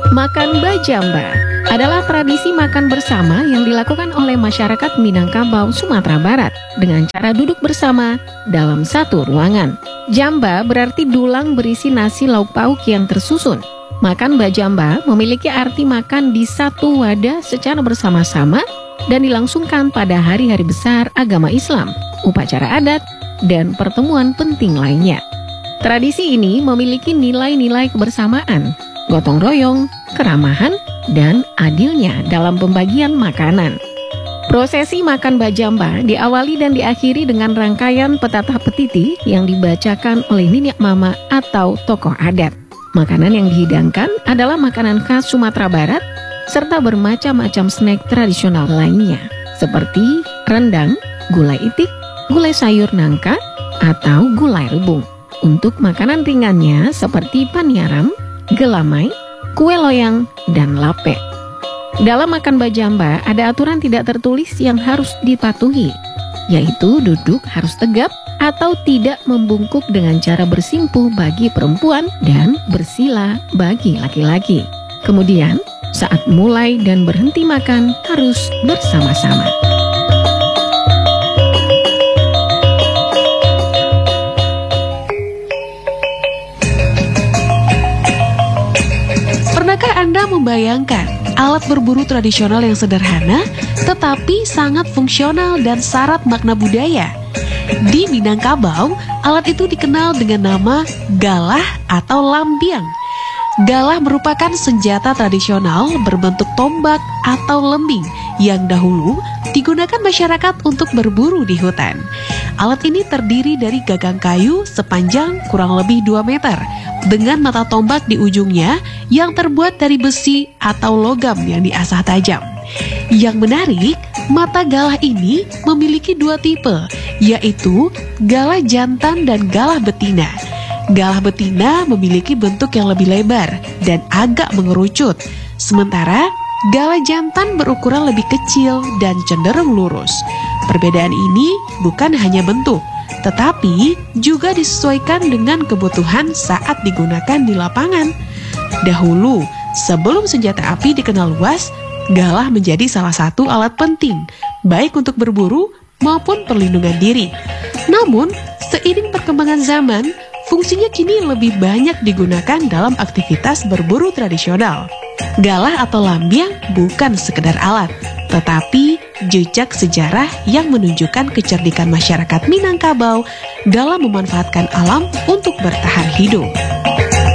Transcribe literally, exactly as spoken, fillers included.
Makan bajamba adalah tradisi makan bersama yang dilakukan oleh masyarakat Minangkabau, Sumatera Barat dengan cara duduk bersama dalam satu ruangan. Jamba berarti dulang berisi nasi lauk pauk yang tersusun. Makan bajamba memiliki arti makan di satu wadah secara bersama-sama dan dilangsungkan pada hari-hari besar agama Islam, upacara adat, dan pertemuan penting lainnya. Tradisi ini memiliki nilai-nilai kebersamaan, gotong royong, keramahan, dan adilnya dalam pembagian makanan. Prosesi makan bajamba diawali dan diakhiri dengan rangkaian petatah petiti yang dibacakan oleh Niniak Mama atau tokoh adat. Makanan yang dihidangkan adalah makanan khas Sumatera Barat serta bermacam-macam snack tradisional lainnya seperti rendang, gulai itik, gulai sayur nangka, atau gulai rebung. Untuk makanan ringannya seperti paniaram, gelamai, kue loyang, dan lape. Dalam makan bajamba ada aturan tidak tertulis yang harus dipatuhi, yaitu duduk harus tegap atau tidak membungkuk dengan cara bersimpuh bagi perempuan dan bersila bagi laki-laki. Kemudian, saat mulai dan berhenti makan harus bersama-sama. Pernahkah Anda membayangkan alat berburu tradisional yang sederhana tetapi sangat fungsional dan syarat makna budaya? Di Minangkabau, alat itu dikenal dengan nama galah atau lambiang. Galah merupakan senjata tradisional berbentuk tombak atau lembing yang dahulu digunakan masyarakat untuk berburu di hutan. Alat ini terdiri dari gagang kayu sepanjang kurang lebih dua meter dengan mata tombak di ujungnya yang terbuat dari besi atau logam yang diasah tajam. Yang menarik, mata galah ini memiliki dua tipe, yaitu galah jantan dan galah betina. Galah betina memiliki bentuk yang lebih lebar dan agak mengerucut, sementara galah jantan berukuran lebih kecil dan cenderung lurus. Perbedaan ini bukan hanya bentuk, tetapi juga disesuaikan dengan kebutuhan saat digunakan di lapangan. Dahulu, sebelum senjata api dikenal luas, galah menjadi salah satu alat penting, baik untuk berburu maupun perlindungan diri. Namun, seiring perkembangan zaman, fungsinya kini lebih banyak digunakan dalam aktivitas berburu tradisional. Galah atau lambiang bukan sekedar alat, tetapi jejak sejarah yang menunjukkan kecerdikan masyarakat Minangkabau dalam memanfaatkan alam untuk bertahan hidup.